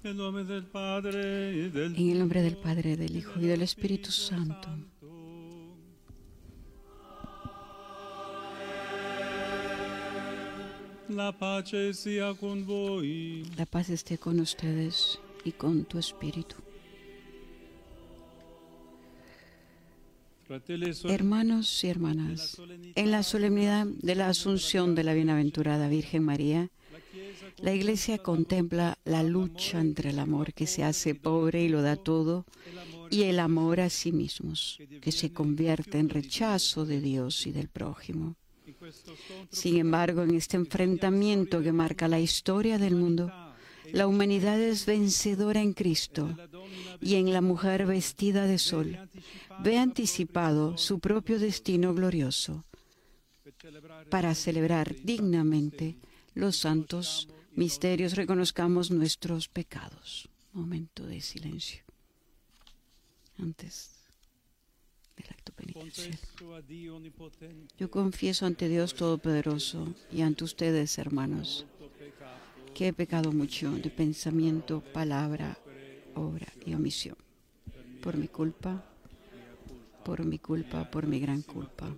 En nombre del Padre, y del En el nombre del Padre, del Hijo y del Espíritu Santo. La pace sia con voi. La paz esté con ustedes y con tu espíritu. Fratelli e Hermanos y hermanas, en la solemnidad de la Asunción de la Bienaventurada Virgen María, la Iglesia contempla la lucha entre el amor que se hace pobre y lo da todo, y el amor a sí mismos, que se convierte en rechazo de Dios y del prójimo. Sin embargo, en este enfrentamiento que marca la historia del mundo, la humanidad es vencedora en Cristo, y en la mujer vestida de sol ve anticipado su propio destino glorioso. Para celebrar dignamente los santos misterios, reconozcamos nuestros pecados. Momento de silencio antes del acto penitencial. Yo confieso ante Dios Todopoderoso y ante ustedes, hermanos, que he pecado mucho de pensamiento, palabra, obra y omisión. Por mi culpa, por mi gran culpa.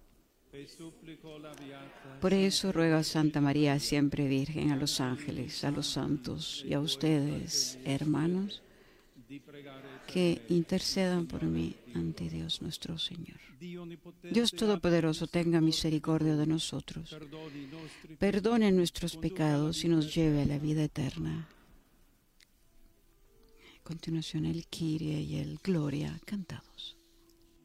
Por eso ruego a Santa María, siempre Virgen, a los ángeles, a los santos y a ustedes, hermanos, que intercedan por mí ante Dios nuestro Señor. Dios Todopoderoso tenga misericordia de nosotros, perdone nuestros pecados y nos lleve a la vida eterna. A continuación el Kyrie y el Gloria cantados.